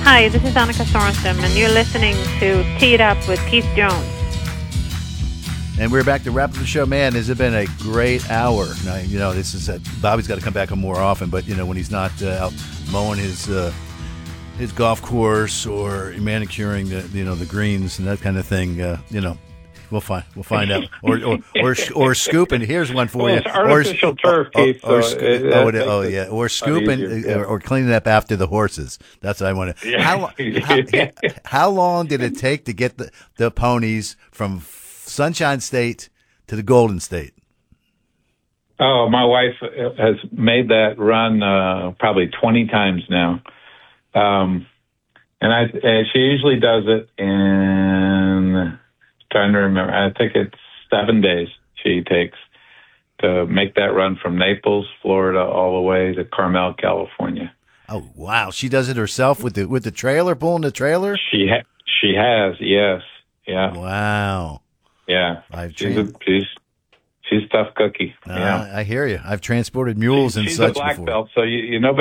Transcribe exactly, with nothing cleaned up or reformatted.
Hi, this is Annika Sorensen, and you're listening to Tee It Up with Keith Jones. And we're back to wrap up the show. Man, has it been a great hour. Now, you know, this is a, Bobby's got to come back on more often, but, you know, when he's not uh, out mowing his uh, his golf course or manicuring the, you know, the greens and that kind of thing, uh, you know, we'll find we'll find out. Or or or, or scooping. Here's one for well, you. It's artificial or, turf, or, Keith. Or, so or, it, oh, it, oh yeah. Or scooping easier, yeah. or, or cleaning up after the horses. That's what I want to. Yeah. How, how, how long did it take to get the, the ponies from Sunshine State to the Golden State? Oh, my wife has made that run uh, probably twenty times now. Um, and I and she usually does it in, trying to remember, I think it's seven days she takes to make that run from Naples, Florida, all the way to Carmel, California. Oh, wow. She does it herself with the with the trailer, pulling the trailer? She ha- she has, yes. Yeah. Wow. Yeah. I've she's, trans- a, she's she's a tough cookie. Uh, yeah. I hear you. I've transported mules she, and she's such a black before. belt, so you, you know